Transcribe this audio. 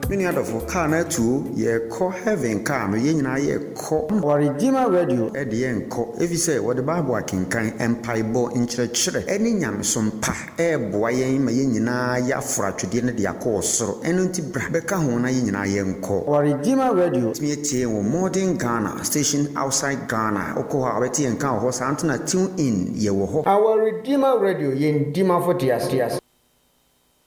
Many other for car na too, ye call heaven car, me yen I ye call or Redeemer Radio at the end call. If you say what the Bible can kind empire bo in church, any yam some pa, boy, my yen ya fra to the end of the course, so any Becca Hona yen I yen call or Redeemer Radio. Me a modern Ghana station outside Ghana, Okoha, Betty and Cow, Santana tune in, ye will. Our Redeemer Radio yen Dima for Tias.